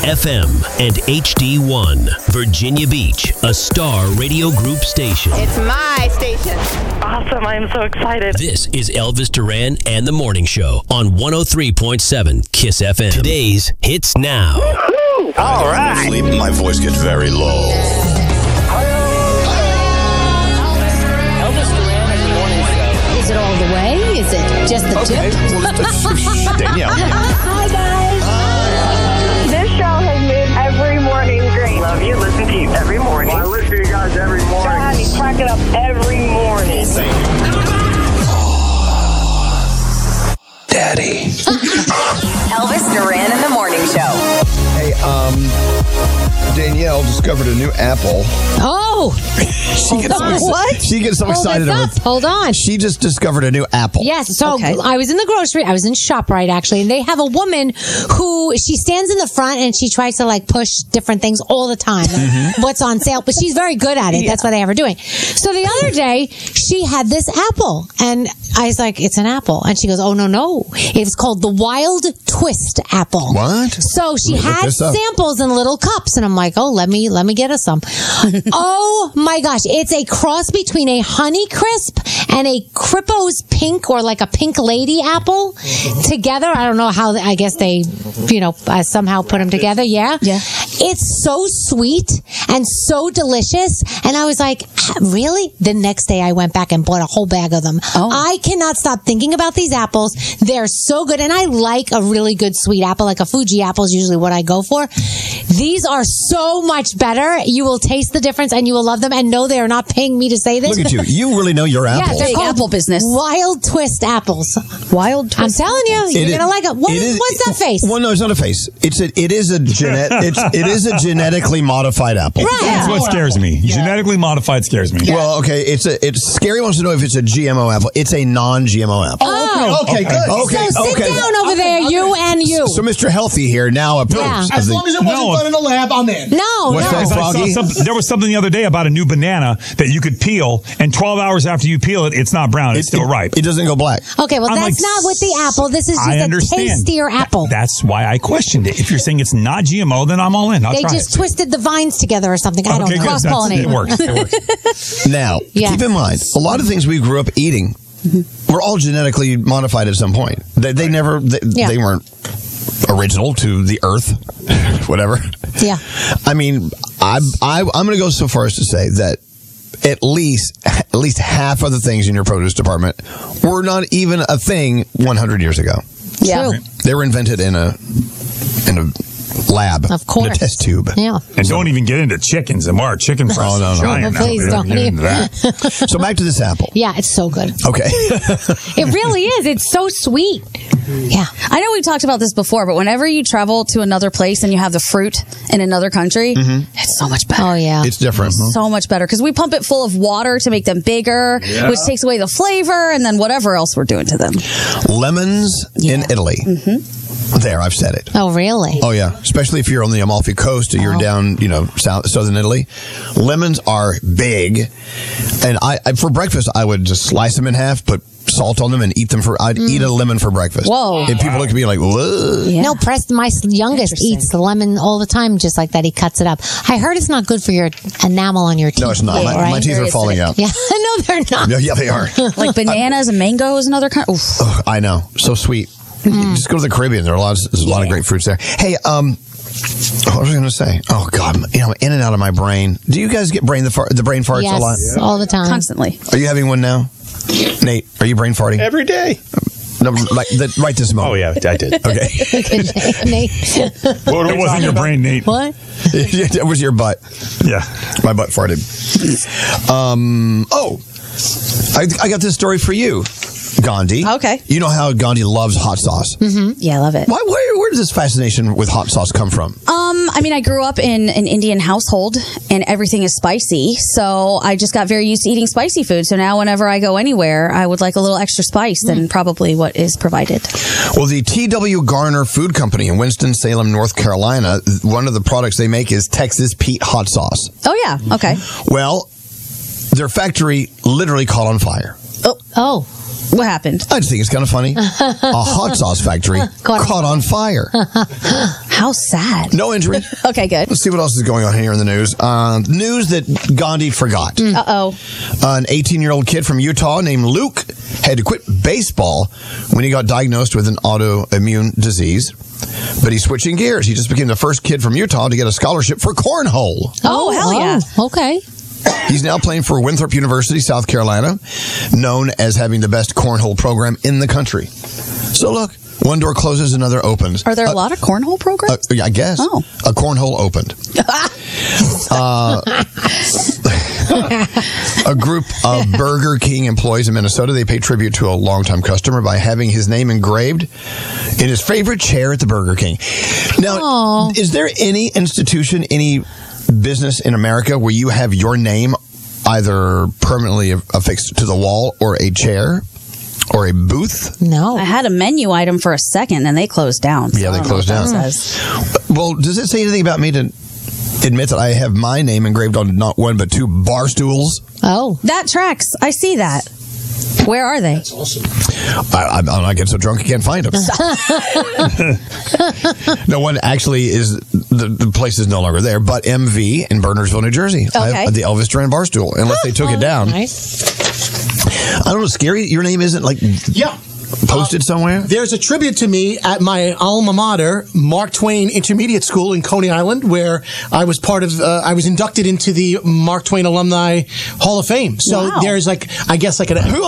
FM and HD1, Virginia Beach, a Star Radio Group station. It's my station. Awesome. I am so excited. This is Elvis Duran and the Morning Show on 103.7 KISS FM. Today's Hits Now. Woo-hoo! All right. Sleep, my voice gets very low. Elvis Duran and the Morning Show. Is it all the way? Is it just the tip? Well, Danielle. Hi, guys. This show has made every morning great. Love you. Listen to you every morning. I listen to you guys every morning. Y'all have me cracking up every morning. Thank you. Daddy. Elvis Duran and the Morning Show. Hey, Danielle discovered a new apple. Oh, She gets so excited. Hold on. She just discovered a new apple. Yes, so I was in the grocery. I was in ShopRite, actually, and they have a woman who, she stands in the front and she tries to, like, push different things all the time. What's on sale, but she's very good at it. That's what they have her doing. So the other day, she had this apple, and I was like, it's an apple. And she goes, oh, no. It's called the Wild Twist apple. What? So she had samples in little cups, and I'm like, oh, let me get us some. Oh my gosh, it's a cross between a Honeycrisp and a Crippo's Pink, or like a Pink Lady apple together. I don't know how, I guess they, somehow put them together. Yeah. It's so sweet and so delicious. And I was like, really? The next day I went back and bought a whole bag of them. I cannot stop thinking about these apples. They're so good. And I like a really good sweet apple, like a Fuji apple is usually what I go for. These are so much better. You will taste the difference and you will love them. And no, they are not paying me to say this. Look at you. You really know your apples. Yeah, they're called apple business. Wild Twist apples. Wild Twist. I'm telling you, you're going to like it. What's that face? Well, no, it's not a face. It is a genetically modified apple. Right. That's what scares me. Genetically modified scares me. Well, okay. It's Scary wants to know if it's a GMO apple. It's a non-GMO apple. Okay, good. Okay, so sit down over there, you and you. So Mr. Healthy here now approves. Yeah. As long as it wasn't done in a lab, I'm in. What's that, Froggy? There was something the other day about a new banana that you could peel, and 12 hours after you peel it, it's not brown. It's still ripe. It doesn't go black. Okay, well, that's not with the apple. This is just a tastier apple. That's why I questioned it. If you're saying it's not GMO, then I'm all in. I'll they try just it. twisted the vines together or something. I don't know. Cross-pollinated. It works. Now, keep in mind, a lot of things we grew up eating were all genetically modified at some point. They weren't original to the earth, whatever. Yeah. I mean, I'm going to go so far as to say that at least half of the things in your produce department were not even a thing 100 years ago. Yeah. True. They were invented in a lab, of course, in a test tube. Yeah. And don't even get into chickens. And our chicken price is giant now. Please don't get into that. So back to this apple. Yeah, it's so good. Okay. It really is. It's so sweet. Yeah. I know we talked about this before, but whenever you travel to another place and you have the fruit in another country, it's so much better. Oh, yeah. It's different. So much better because we pump it full of water to make them bigger, which takes away the flavor and then whatever else we're doing to them. Lemons in Italy. There, I've said it. Oh, really? Oh, yeah. Especially if you're on the Amalfi Coast or you're down, southern Italy. Lemons are big. And I for breakfast, I would just slice them in half, put salt on them, and eat them I'd eat a lemon for breakfast. Whoa. And people look at me like, what? Yeah. No, Preston, my youngest, eats the lemon all the time, just like that. He cuts it up. I heard it's not good for your enamel on your teeth. No, it's not. My teeth are falling out. Yeah, no, they're not. Yeah, they are. Like bananas and mangoes and other kind. I know. So sweet. Just go to the Caribbean. There's a lot of great fruits there. Hey, what was I going to say? Oh, God. In and out of my brain. Do you guys get the brain farts a lot? Yes, all the time. Constantly. Are you having one now? Nate, are you brain farting? Every day. No, right this moment. Oh, yeah, I did. Okay. Nate. It wasn't your brain, Nate. What? It was your butt. Yeah. My butt farted. I got this story for you, Gandhi. Okay. You know how Gandhi loves hot sauce. Mm-hmm. Yeah, I love it. Where does this fascination with hot sauce come from? I grew up in an Indian household and everything is spicy. So I just got very used to eating spicy food. So now whenever I go anywhere, I would like a little extra spice than probably what is provided. Well, the T.W. Garner Food Company in Winston-Salem, North Carolina, one of the products they make is Texas Pete hot sauce. Oh, yeah. Okay. Well, their factory literally caught on fire. Oh. What happened? I just think it's kind of funny. A hot sauce factory caught on fire. How sad. No injury. Okay, good. Let's see what else is going on here in the news. News that Gandhi forgot. Uh-oh. An 18-year-old kid from Utah named Luke had to quit baseball when he got diagnosed with an autoimmune disease. But he's switching gears. He just became the first kid from Utah to get a scholarship for cornhole. Oh, hell yeah. Okay. He's now playing for Winthrop University, South Carolina, known as having the best cornhole program in the country. So look, one door closes, another opens. Are there a lot of cornhole programs? I guess. Oh. A cornhole opened. A group of Burger King employees in Minnesota, they pay tribute to a longtime customer by having his name engraved in his favorite chair at the Burger King. Now, is there any institution, any business in America where you have your name either permanently affixed to the wall or a chair or a booth? No. I had a menu item for a second and they closed down. Yeah, they closed down. Well, does it say anything about me to admit that I have my name engraved on not one but two bar stools? Oh. That tracks. I see that. Where are they? That's awesome. I get so drunk I can't find them. No one actually is. The place is no longer there, but MV in Bernardsville, New Jersey. Okay. I have the Elvis Duran Barstool, unless they took it down. Nice. I don't know, Scary. Your name isn't posted somewhere? There's a tribute to me at my alma mater, Mark Twain Intermediate School in Coney Island, where I was I was inducted into the Mark Twain Alumni Hall of Fame. So there's I guess an